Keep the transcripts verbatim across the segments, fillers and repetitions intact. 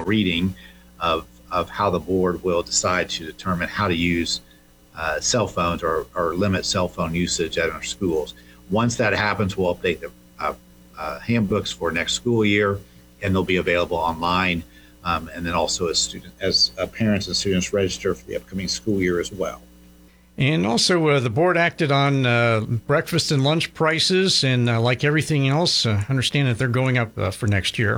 reading of, of how the board will decide to determine how to use uh, cell phones or, or limit cell phone usage at our schools. Once that happens, we'll update the uh, uh, handbooks for next school year, and they'll be available online. Um, and then also as student, as uh, parents and students register for the upcoming school year as well. And also, uh, the board acted on uh, breakfast and lunch prices, and uh, like everything else, uh, understand that they're going up uh, for next year.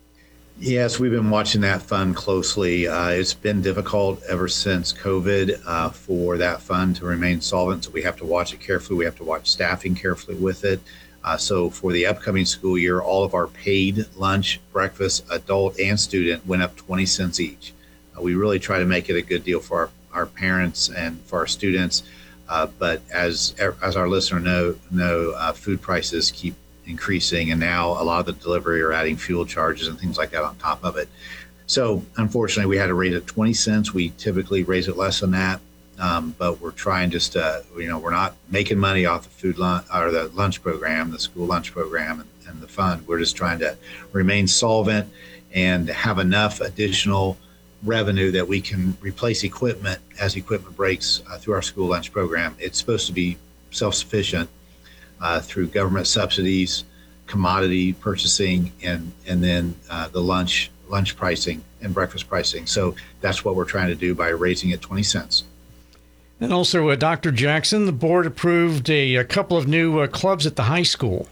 Yes, we've been watching that fund closely. Uh, it's been difficult ever since COVID uh, for that fund to remain solvent, so we have to watch it carefully. We have to watch staffing carefully with it. Uh, so for the upcoming school year, all of our paid lunch, breakfast, adult and student went up twenty cents each. Uh, we really try to make it a good deal for our our parents and for our students, uh, but as as our listener know, know uh, food prices keep increasing, and now a lot of the delivery are adding fuel charges and things like that on top of it. So unfortunately, we had to raise it twenty cents. We typically raise it less than that, um, but we're trying just to, you know, we're not making money off the food lunch or the lunch program, the school lunch program, and, and the fund. We're just trying to remain solvent and have enough additional revenue that we can replace equipment as equipment breaks uh, through our school lunch program. It's supposed to be self-sufficient uh, through government subsidies, commodity purchasing, and and then uh, the lunch lunch pricing and breakfast pricing. So that's what we're trying to do by raising it twenty cents. And also, uh, Doctor Jackson, the board approved a, a couple of new uh, clubs at the high school.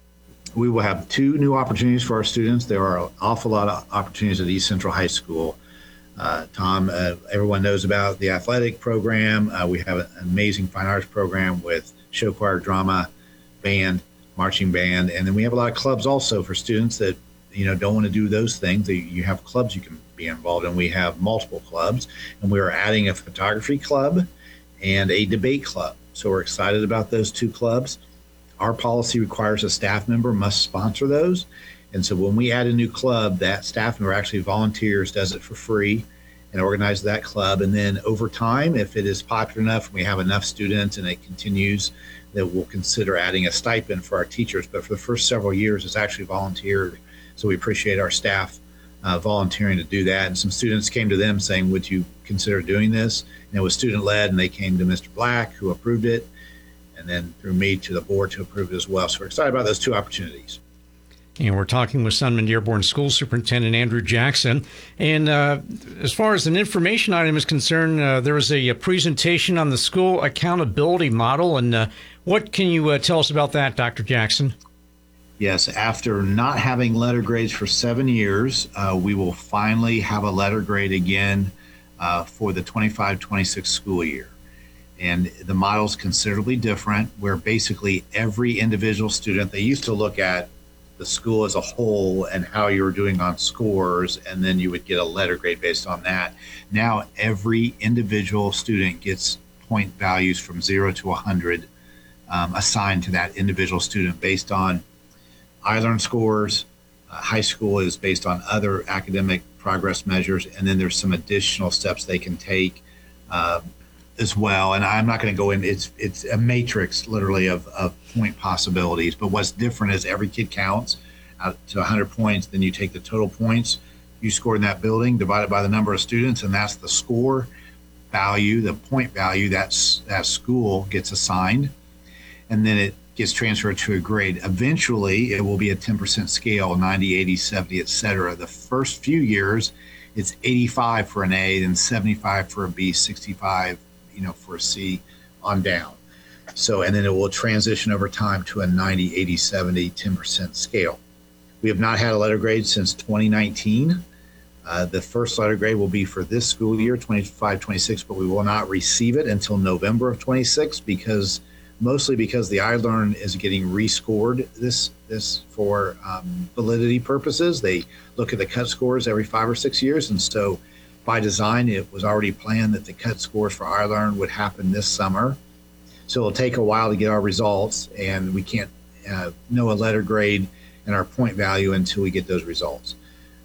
We will have two new opportunities for our students. There are an awful lot of opportunities at East Central High School. Uh, Tom, uh, everyone knows about the athletic program. Uh, we have an amazing fine arts program with show choir, drama, band, marching band, and then we have a lot of clubs also for students that, you know, don't want to do those things. You have clubs you can be involved in. We have multiple clubs, and we are adding a photography club and a debate club. So we're excited about those two clubs. Our policy requires a staff member must sponsor those. And so when we add a new club, that staff member actually volunteers, does it for free, and organizes that club. And then over time, if it is popular enough, and we have enough students and it continues, that we'll consider adding a stipend for our teachers. But for the first several years, it's actually volunteered. So we appreciate our staff uh, volunteering to do that. And some students came to them saying, would you consider doing this? And it was student-led, and they came to Mister Black, who approved it, and then through me to the board to approve it as well. So we're excited about those two opportunities. And we're talking with Sunman Dearborn School Superintendent Andrew Jackson. And uh, as far as an information item is concerned, uh, there was a, a presentation on the school accountability model. And uh, what can you uh, tell us about that, Doctor Jackson? Yes, after not having letter grades for seven years, uh, we will finally have a letter grade again uh, for the twenty-five twenty-six school year. And the model is considerably different, where basically every individual student, they used to look at the school as a whole and how you were doing on scores, and then you would get a letter grade based on that. Now every individual student gets point values from zero to one hundred um, assigned to that individual student based on iLearn scores. Uh, high school is based on other academic progress measures, and then there's some additional steps they can take uh, as well. And I'm not going to go in, it's it's a matrix literally of, of point possibilities, but what's different is every kid counts out to one hundred points. Then you take the total points you scored in that building divided by the number of students, and that's the score value, the point value that's that school gets assigned, and then it gets transferred to a grade. Eventually it will be a ten percent scale, ninety, eighty, seventy, et cetera. The first few years it's eighty-five for an A, then seventy-five for a B, sixty-five, you know, for a C on down. So, and then it will transition over time to a ninety, eighty, seventy, ten percent scale. We have not had a letter grade since twenty nineteen. Uh, the first letter grade will be for this school year, twenty-five twenty-six, but we will not receive it until November of twenty-six, because mostly because the iLearn is getting rescored this this for um, validity purposes. They look at the cut scores every five or six years, and so by design, it was already planned that the cut scores for iLearn would happen this summer. So it'll take a while to get our results, and we can't uh, know a letter grade and our point value until we get those results.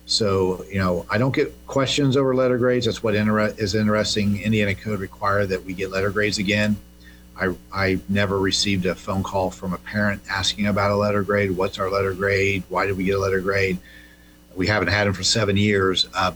So, you know, I don't get questions over letter grades. That's what inter- is interesting. Indiana Code require that we get letter grades again. I, I never received a phone call from a parent asking about a letter grade. What's our letter grade? Why did we get a letter grade? We haven't had them for seven years, uh,